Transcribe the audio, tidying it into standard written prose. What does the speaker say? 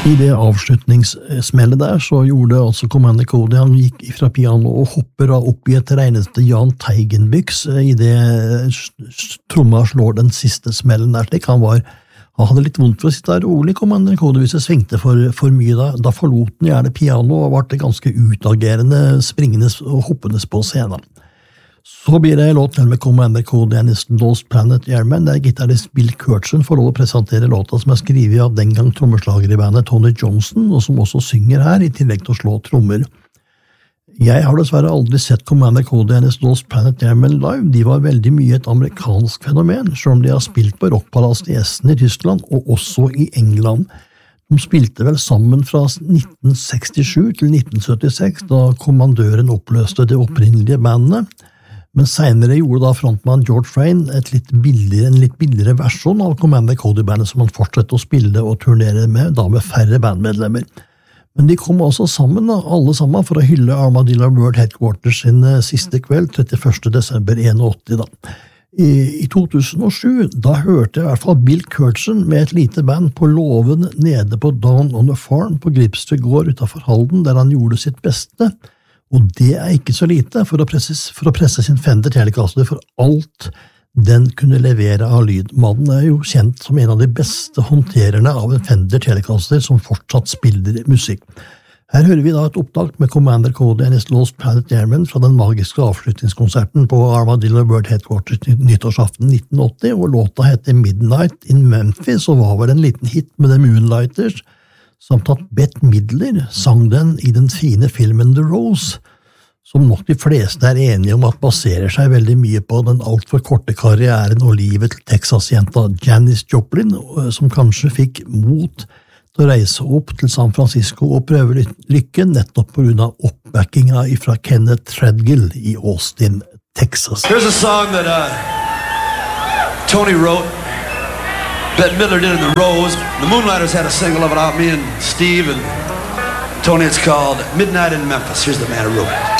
I det avslutningssmellet der så gjorde altså Commander Cody, han gikk fra piano og hopper opp i et reneste Jahn Teigen-byks i det tromma slår den siste smellen der, slik han hadde litt vondt for å sitte rolig, Commander Cody, hvis det svingte for mye da forlot han gjerne piano og ble ganske utagerende, springende og hoppende på scenen. Så blir det låt til med Commander Cody and his Lost Planet Airman, der gitarist Bill Kurtzen får lov å presentere låta som skrevet av den gang trommeslager i bandet Tony Johnson, og som også synger her, i tillegg til å slå trommer. Jeg har dessverre aldri sett Commander Cody and his Lost Planet Airman live, de var veldig mye et amerikansk fenomen, selv om de har spilt på Rockpalast i Essen i Tyskland, og også i England. De spilte vel sammen fra 1967 til 1976, da kommandøren oppløste det opprinnelige bandet, men senere gjorde da frontmann George Frayne en litt billigere versjon av Commander Cody-bandet som han fortsatte å spille og turnere med, da med færre bandmedlemmer. Men de kom også sammen, alle sammen, for å hylle Armadillo World Headquarters sin siste kveld, 31. desember 81 da. I 2007, da hørte i hvert fall Bill Kurtzen med et lite band på låven nede på Down on the Farm på Gripsrud gård utenfor Halden, der han gjorde sitt beste. Og det ikke så lite for å presse sin Fender Telecaster for alt den kunne levere av lyd. Mannen jo kjent som en av de beste håndtererne av en Fender Telecaster som fortsatt spiller musikk. Her hører vi da et opptak med Commander Cody and his Lost Planet Airman fra den magiske avslutningskonserten på Armadillo World Headquarters nyttårsaften 1980, og låta heter Midnight in Memphis, og var vel en liten hit med The Moonlighters, samt at Bette Midler sang den i den fine filmen The Rose, som nok de fleste enige om at baserer seg veldig mye på den alt for korte karrieren og livet til Texas-jenta Janis Joplin, som kanskje fikk mot til å reise opp til San Francisco og prøve lykken nettopp på grunn av oppbackinga fra Kenneth Threadgill i Austin, Texas. Here's a song that Tony wrote. Bette Midler did in The Rose. The Moonlighters had a single of it out, me and Steve and Tony. It's called Midnight in Memphis. Here's the man who wrote it.